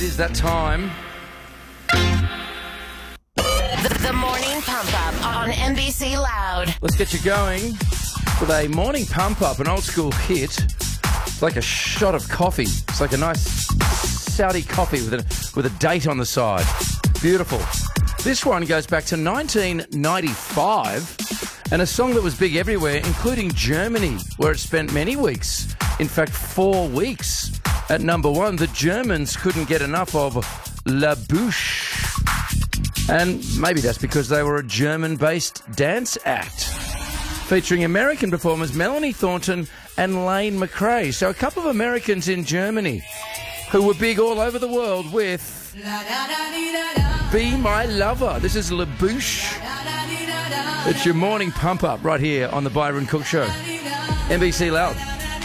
is that time. The morning pump up on NBC Loud. Let's get you going with a morning pump up, an old school hit. It's like a shot of coffee. It's like a nice Saudi coffee with a date on the side. Beautiful. This one goes back to 1995 and a song that was big everywhere, including Germany, where it spent many weeks. In fact, 4 weeks at number one. The Germans couldn't get enough of La Bouche. And maybe that's because they were a German-based dance act featuring American performers Melanie Thornton and Lane McRae. So a couple of Americans in Germany who were big all over the world with Be My Lover. This is La Bouche. It's your morning pump-up right here on the Byron Cook Show. NBC Loud.